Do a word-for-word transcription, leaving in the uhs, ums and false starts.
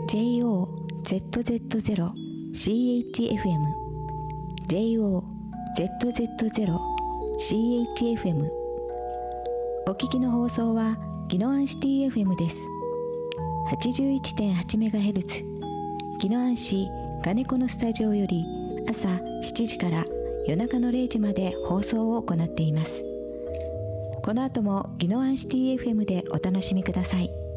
ジェイオーゼットゼットゼロシーエイチエフエム ジェイオーゼットゼットゼロシーエイチエフエム お聞きの放送は宜野湾シティ エフエム です。 はちじゅういちてんはちメガヘルツ 宜野湾市金子のスタジオより朝しちじから夜中のれいじまで放送を行っています。この後も宜野湾シティ エフエム でお楽しみください。